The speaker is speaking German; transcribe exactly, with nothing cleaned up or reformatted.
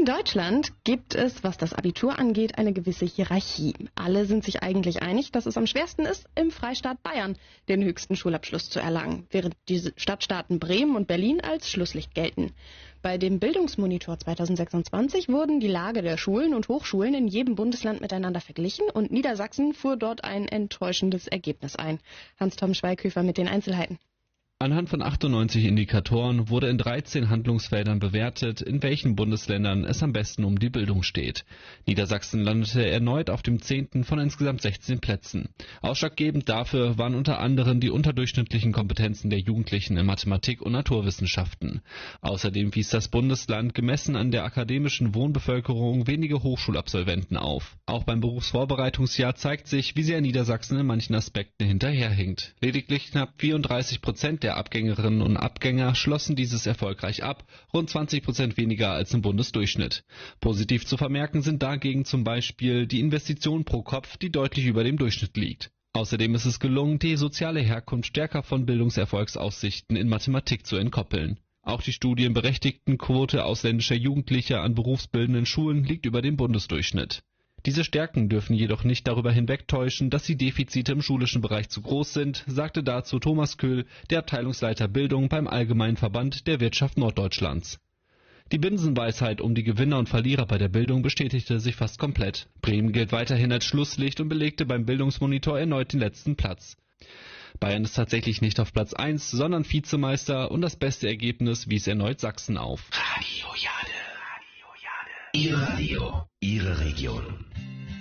In Deutschland gibt es, was das Abitur angeht, eine gewisse Hierarchie. Alle sind sich eigentlich einig, dass es am schwersten ist, im Freistaat Bayern den höchsten Schulabschluss zu erlangen, während die Stadtstaaten Bremen und Berlin als Schlusslicht gelten. Bei dem Bildungsmonitor zweitausendsechsundzwanzig wurden die Lage der Schulen und Hochschulen in jedem Bundesland miteinander verglichen und Niedersachsen fuhr dort ein enttäuschendes Ergebnis ein. Hans-Tom Schweighöfer mit den Einzelheiten. Anhand von achtundneunzig Indikatoren wurde in dreizehn Handlungsfeldern bewertet, in welchen Bundesländern es am besten um die Bildung steht. Niedersachsen landete erneut auf dem zehnten von insgesamt sechzehn Plätzen. Ausschlaggebend dafür waren unter anderem die unterdurchschnittlichen Kompetenzen der Jugendlichen in Mathematik und Naturwissenschaften. Außerdem wies das Bundesland gemessen an der akademischen Wohnbevölkerung wenige Hochschulabsolventen auf. Auch beim Berufsvorbereitungsjahr zeigt sich, wie sehr Niedersachsen in manchen Aspekten hinterherhinkt. Lediglich knapp vierunddreißig Prozent der Abgängerinnen und Abgänger schlossen dieses erfolgreich ab, rund zwanzig Prozent weniger als im Bundesdurchschnitt. Positiv zu vermerken sind dagegen zum Beispiel die Investitionen pro Kopf, die deutlich über dem Durchschnitt liegt. Außerdem ist es gelungen, die soziale Herkunft stärker von Bildungserfolgsaussichten in Mathematik zu entkoppeln. Auch die studienberechtigten Quote ausländischer Jugendlicher an berufsbildenden Schulen liegt über dem Bundesdurchschnitt. Diese Stärken dürfen jedoch nicht darüber hinwegtäuschen, dass die Defizite im schulischen Bereich zu groß sind, sagte dazu Thomas Köhl, der Abteilungsleiter Bildung beim Allgemeinen Verband der Wirtschaft Norddeutschlands. Die Binsenweisheit um die Gewinner und Verlierer bei der Bildung bestätigte sich fast komplett. Bremen gilt weiterhin als Schlusslicht und belegte beim Bildungsmonitor erneut den letzten Platz. Bayern ist tatsächlich nicht auf Platz eins, sondern Vizemeister und das beste Ergebnis wies erneut Sachsen auf. Radio Jade. Radio Jade. Ihr Radio, Ihre Region.